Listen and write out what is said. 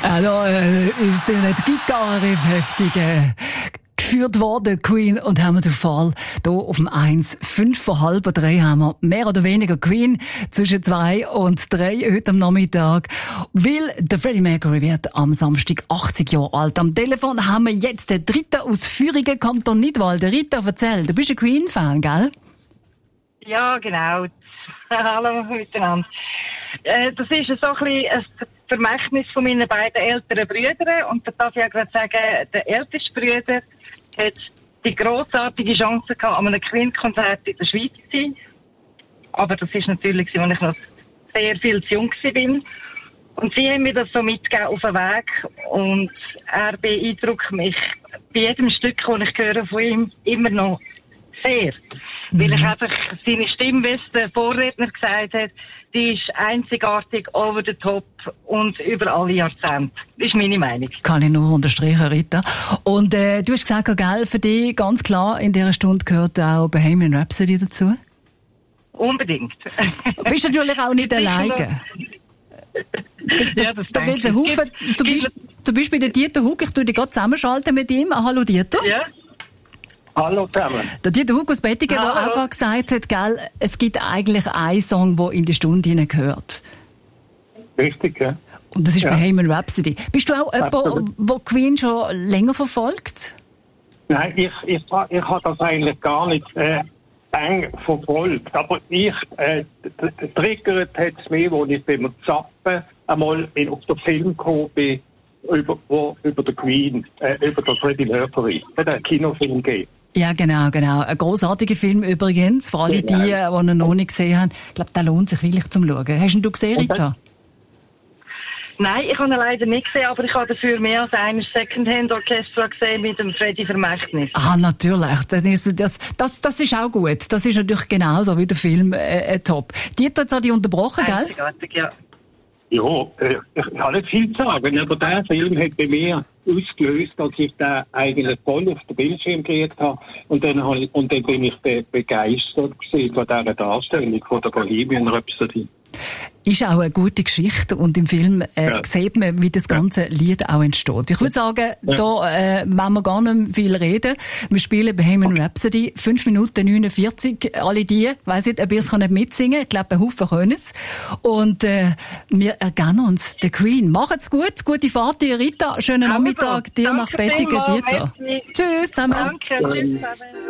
Also, ist nicht Gitarre heftig geführt worden, Queen, und haben wir den Fall hier auf dem 1. 2:05 haben wir mehr oder weniger Queen zwischen 2 und 3 heute am Nachmittag, weil der Freddie Mercury wird am Samstag 80 Jahre alt. Am Telefon haben wir jetzt den Rita aus Füringen, Kanton Nidwalden. Rita, erzähl, du bist ein Queen-Fan, gell? Ja, genau. Hallo miteinander. Das ist so ein bisschen ein Vermächtnis von meinen beiden älteren Brüdern. Und da darf ich ja gerade sagen, der älteste Bruder hat die grossartige Chance gehabt, an einem Queen-Konzert in der Schweiz zu sein. Aber das ist natürlich, als ich noch sehr viel zu jung war. Und sie haben mir das so mitgegeben auf den Weg. Und er beeindruckt mich bei jedem Stück, das ich höre von ihm, immer noch sehr. Weil ich einfach seine Stimme, wie es der Vorredner gesagt hat, die ist einzigartig, over the top und über alle Jahrzehnte. Das ist meine Meinung. Kann ich nur unterstreichen, Rita. Und du hast gesagt, gell, für dich ganz klar, in dieser Stunde gehört auch Bohemian Rhapsody dazu? Unbedingt. Bist du natürlich auch nicht alleine. Ja, das da gibt es einen Haufen, zum Beispiel den Dieter Hug, ich tue dich gerade zusammenschalten mit ihm. Hallo Dieter. Ja. Hallo zusammen. Der Dieter Hug aus Bettigen, der auch gerade gesagt hat, gell, es gibt eigentlich einen Song, der in die Stunde hineingehört. Richtig, ja. Und das ist Bohemian Rhapsody. Bist du auch jemand, der Queen schon länger verfolgt? Nein, ich habe das eigentlich gar nicht eng verfolgt. Aber triggert hat es mich, als ich beim Zappen einmal auf den Film gekommen bin, über den Queen, über den Freddie Mercury. Es hat einen Kinofilm gegeben. Ja, genau. Ein grossartiger Film übrigens. Für alle die ihn noch nicht gesehen haben. Ich glaube, der lohnt sich wirklich zum Schauen. Hast ihn gesehen, Rita? Nein, ich habe ihn leider nicht gesehen, aber ich habe dafür mehr als ein Secondhand-Orchester gesehen mit dem Freddie Vermächtnis. Ah, natürlich. Das ist auch gut. Das ist natürlich genauso wie der Film top. Dieter, jetzt habe ich unterbrochen, gell? Ja. Ja, ich kann nicht viel sagen, aber der Film hat bei mir ausgelöst, dass ich den eigentlich voll auf den Bildschirm gekriegt habe. Und dann bin ich begeistert gewesen von dieser Darstellung von der Bohemian Rhapsody. Ist auch eine gute Geschichte und im Film sieht man, wie das ganze Lied auch entsteht. Ich würde sagen, da wollen wir gar nicht viel reden. Wir spielen Bohemian Rhapsody, 5 Minuten 49. Alle die, weiss nicht, ob ihr es nicht mitsingen. Ich glaube, ein Haufen können es. Und wir ergeben uns der Queen. Macht's gut, gute Fahrt, dir Rita. Schönen Nachmittag dir nach Bettigen, Dieter. Tschüss zusammen. Danke, tschüss zusammen.